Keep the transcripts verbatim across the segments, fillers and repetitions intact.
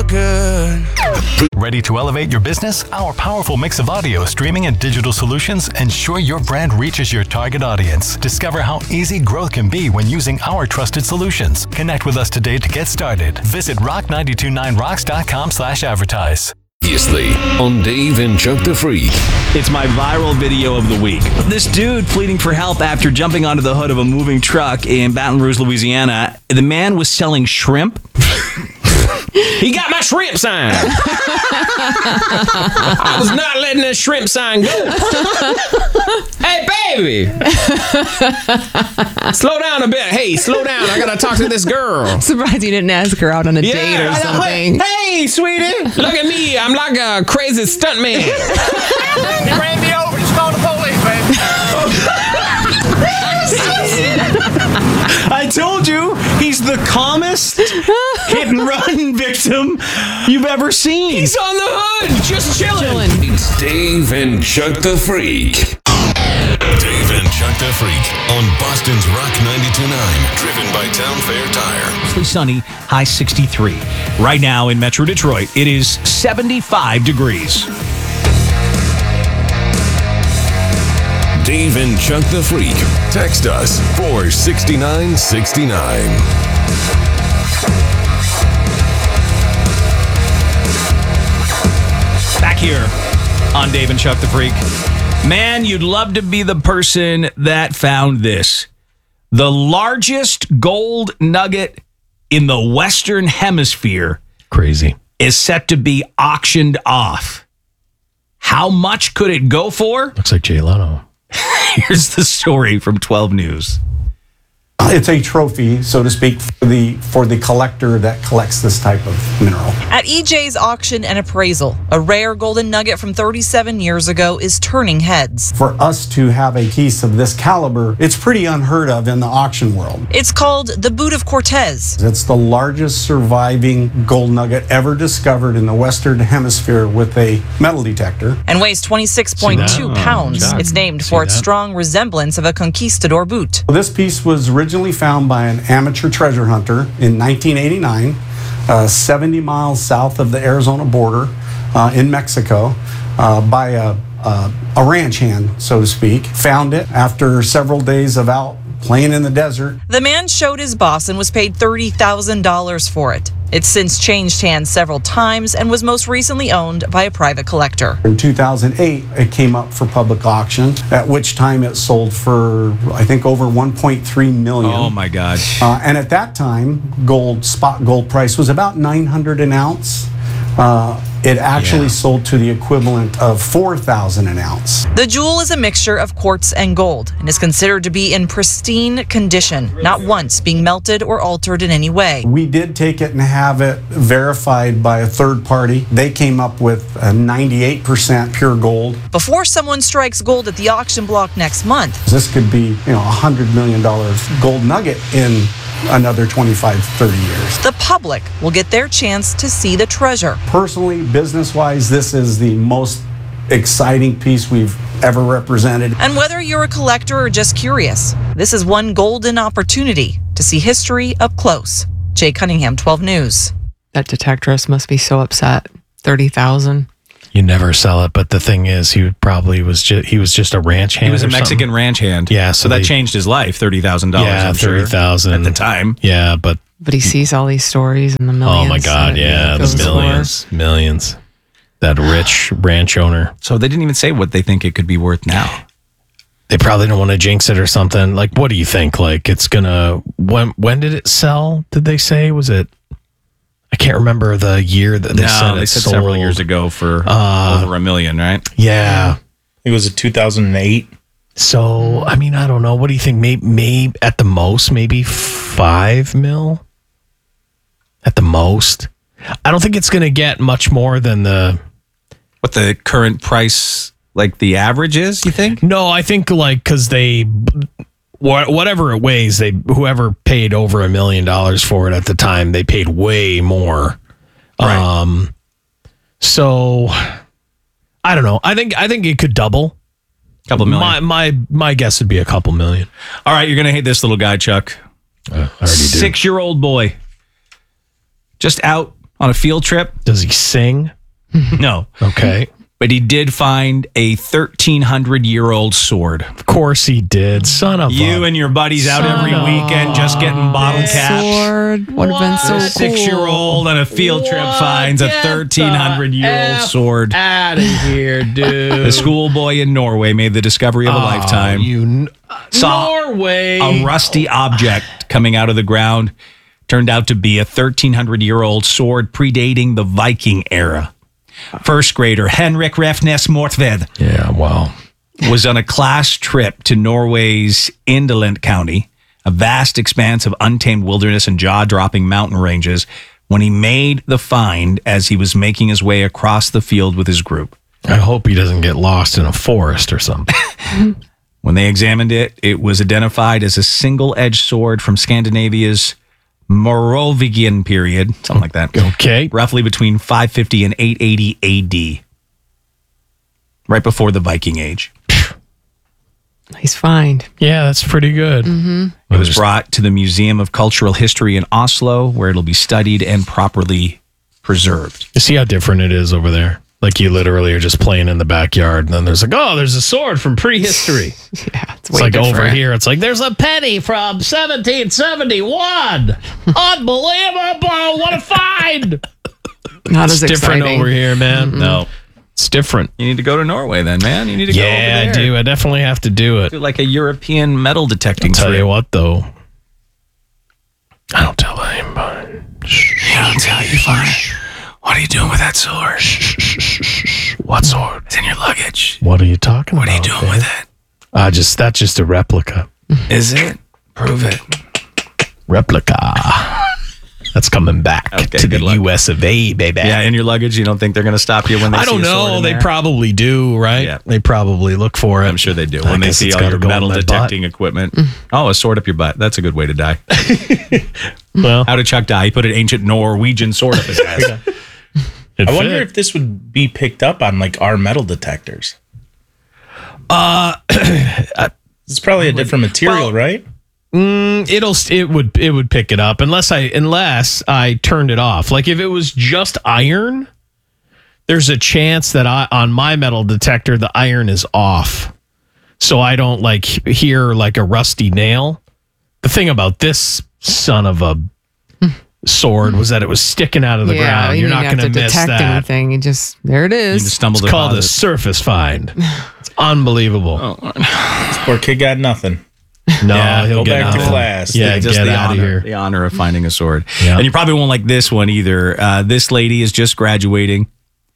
good. Ready to elevate your business? Our powerful mix of audio, streaming, and digital solutions ensure your brand reaches your target audience. Discover how easy growth can be when using our trusted solutions. Connect with us today to get started. Visit rock nine two nine rocks dot com slash advertise. Previously on Dave and Chuck the Freak. It's my viral video of the week. This dude pleading for help after jumping onto the hood of a moving truck in Baton Rouge, Louisiana. The man was selling shrimp. He got my shrimp sign. I was not letting that shrimp sign go. Hey, baby. Slow down a bit. Hey, slow down. I got to talk to this girl. Surprised you didn't ask her out on a Yeah, date or I know. something. Hey, sweetie. Look at me. I'm like a crazy stuntman. You ran me over. Just call the police, baby. I told you, he's the calmest hit and run victim you've ever seen. He's on the hood, just chilling. Chilling. It's Dave and Chuck the Freak. Dave and Chuck the Freak on Boston's Rock ninety-two point nine. Driven by Town Fair Tire. Mostly sunny, high sixty-three. Right now in Metro Detroit, it is seventy-five degrees. Dave and Chuck the Freak. Text us four six nine six nine. Back here on Dave and Chuck the Freak. Man, you'd love to be the person that found this. The largest gold nugget in the Western Hemisphere. Crazy. Is set to be auctioned off. How much could it go for? Looks like Jay Leno. Here's the story from twelve News. It's a trophy, so to speak, for the for the collector that collects this type of mineral. At E J's Auction and Appraisal, a rare golden nugget from thirty-seven years ago is turning heads. For us to have a piece of this caliber, it's pretty unheard of in the auction world. It's called the Boot of Cortez. It's the largest surviving gold nugget ever discovered in the Western Hemisphere with a metal detector. And weighs twenty-six point two pounds. Oh, it's named for its that. strong resemblance of a conquistador boot. This piece was originally found by an amateur treasure hunter in nineteen eighty-nine, uh, seventy miles south of the Arizona border uh, in Mexico, uh, by a, a, a ranch hand, so to speak. Found it after several days of out playing in the desert. The man showed his boss and was paid thirty thousand dollars for it. It's since changed hands several times and was most recently owned by a private collector. In two thousand eight, it came up for public auction, at which time it sold for, I think, over one point three million dollars. Oh, my God. Uh, and at that time, gold, spot gold price was about nine hundred an ounce. Uh, it actually Yeah. sold to the equivalent of four thousand an ounce. The jewel is a mixture of quartz and gold and is considered to be in pristine condition, not once being melted or altered in any way. We did take it and have it verified by a third party. They came up with a ninety-eight percent pure gold. Before someone strikes gold at the auction block next month, This could be, you know, a one hundred million dollars gold nugget in another twenty-five, thirty years. the public will get their chance to see the treasure. Personally, business-wise, this is the most exciting piece we've ever represented. And whether you're a collector or just curious, this is one golden opportunity to see history up close. Jay Cunningham, twelve News. That detectorist must be so upset. thirty thousand. You never sell it, but the thing is, he probably was just he was just a ranch hand. He was a or Mexican something. ranch hand. Yeah, So, so that they- changed his life, thirty thousand dollars, Yeah, I'm sure, thirty thousand at the time. Yeah, but But he sees all these stories and the millions. oh my God, that it yeah, goes the for. millions, millions. That rich ranch owner. So they didn't even say what they think it could be worth now. They probably don't want to jinx it or something. Like, what do you think? Like, it's gonna when when did it sell? Did they say was it? I can't remember the year that they no, said it they said sold. several years ago for Uh, over a million, right? Yeah. It was a two thousand eight. So I mean, I don't know. What do you think? Maybe, maybe at the most, maybe five mil. At the most, I don't think it's gonna get much more than the. What the current price, like the average is, you think? No, I think like because they, wha- whatever it weighs, they whoever paid over a million dollars for it at the time, they paid way more. Right. Um, so I don't know. I think I think it could double. Couple million. My my my guess would be a couple million. All right, you're gonna hate this little guy, Chuck. Uh, I already do. Six-year-old boy, just out on a field trip. Does he sing? No. Okay. But he did find a thirteen hundred year old sword. Of course he did. Son of You a... and your buddies out every weekend just getting bottle caps. Sword would have been so A cool. six-year-old on a field trip finds a thirteen hundred year old sword. Out of here, dude. The schoolboy in Norway made the discovery of a lifetime. You kn- Saw Norway. A rusty object coming out of the ground turned out to be a thirteen hundred year old sword predating the Viking era. First grader Henrik Refnes Mortved Yeah, wow. was on a class trip to Norway's Indalent County, a vast expanse of untamed wilderness and jaw-dropping mountain ranges, when he made the find as he was making his way across the field with his group. I hope he doesn't get lost in a forest or something. When they examined it, it was identified as a single-edged sword from Scandinavia's Merovingian period, something like that. Okay. Roughly between five fifty and eight eighty A D. Right before the Viking Age. He's fine. Yeah, that's pretty good. It was brought to the Museum of Cultural History in Oslo, where it'll be studied and properly preserved. You see how different it is over there? Like you literally are just playing in the backyard, and then there's like, oh, there's a sword from prehistory. Yeah, it's, It's way like different. over here, it's like there's a penny from seventeen seventy-one. Unbelievable! What a find! Not It's as different exciting. over here, man. No, it's different. You need to go to Norway then, man. You need to go over Yeah, there. I do. I definitely have to do it. Do like a European metal detecting Tell trip. you what, though, I don't tell anybody. Yeah, I'll tell you, fine. What are you doing with that sword? What sword? It's in your luggage. What are you talking What are you about? doing man? with it? Uh, just that's just a replica. Is it? Prove it. Replica. That's coming back Okay, to the good luck. U S of A, baby. Yeah, in your luggage, you don't think they're going to stop you when they I see don't a sword know. in They there? probably do, right? Yeah. They probably look for it. I'm sure they do. I When they guess see it's all gotta your go in metal my butt. detecting equipment. Oh, a sword up your butt. That's a good way to die. Well, How did Chuck die? He put an ancient Norwegian sword up his ass. it I wonder fit. if this would be picked up on like our metal detectors. Uh, It's probably a different material, well- right? it'll it would it would pick it up unless I unless I turned it off. Like if it was just iron, there's a chance that I on my metal detector the iron is off, so I don't like hear like a rusty nail. The thing about this son of a sword was that it was sticking out of the yeah, ground. you You're didn't not have going to miss detect that. anything. You just there it You is. just stumbled It's called a upon it. surface find. It's unbelievable. This poor kid got nothing. No, Yeah, he'll Go get back to nothing. class. Yeah, just get the out honor, of here. The honor of finding a sword. Yeah. And you probably won't like this one either. Uh, this lady is just graduating.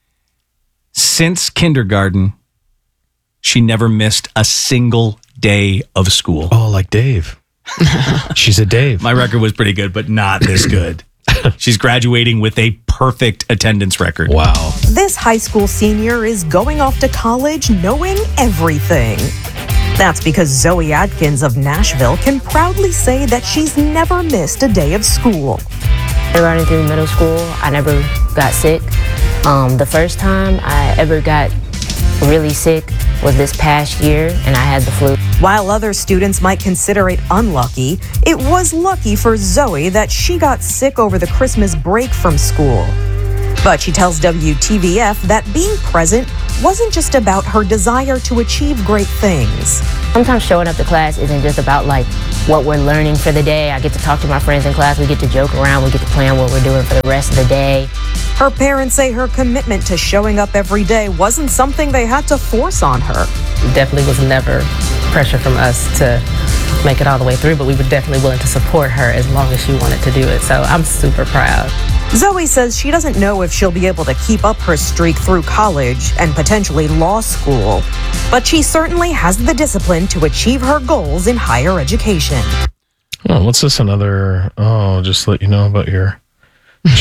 Since kindergarten, she never missed a single day of school. Oh, like Dave. She's a Dave. My record was pretty good, but not this good. She's graduating with a perfect attendance record. Wow. This high school senior is going off to college knowing everything. That's because Zoe Adkins of Nashville can proudly say that she's never missed a day of school. Running through middle school, I never got sick. Um, the first time I ever got really sick was this past year, and I had the flu. While other students might consider it unlucky, it was lucky for Zoe that she got sick over the Christmas break from school. But she tells W T V F that being present wasn't just about her desire to achieve great things. Sometimes showing up to class isn't just about like what we're learning for the day. I get to talk to my friends in class, we get to joke around, we get to plan what we're doing for the rest of the day. Her parents say her commitment to showing up every day wasn't something they had to force on her. It definitely was never pressure from us to make it all the way through, but we were definitely willing to support her as long as she wanted to do it. So I'm super proud. Zoe says she doesn't know if she'll be able to keep up her streak through college and potentially law school, but she certainly has the discipline to achieve her goals in higher education. Oh, what's this? Another? Oh, just let you know about your